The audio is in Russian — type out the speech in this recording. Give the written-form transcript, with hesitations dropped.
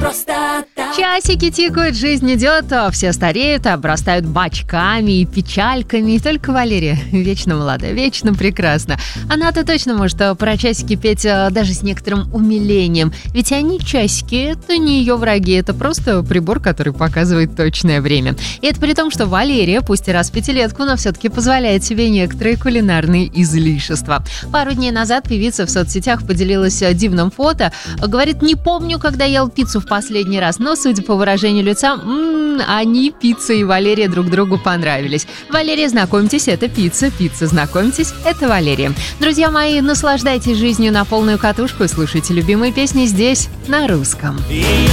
просто так. Часики тикают, жизнь идет, все стареют, обрастают бачками и печальками. И только Валерия вечно молодая, вечно прекрасна. Она-то точно может про часики петь даже с некоторым умилением. Ведь они, часики, это не ее враги, это просто прибор, который показывает точное время. И это при том, что Валерия, пусть и раз в пятилетку, но все-таки позволяет себе некоторые кулинарные излишества. Пару дней назад певица в соцсетях поделилась дивным фото. Говорит, не помню, когда ел пиццу в последний раз, но, судя по выражению лица, они, пицца и Валерия, друг другу понравились. Валерия, знакомьтесь, это пицца. Пицца, знакомьтесь, это Валерия. Друзья мои, наслаждайтесь жизнью на полную катушку и слушайте любимые песни здесь, на русском. И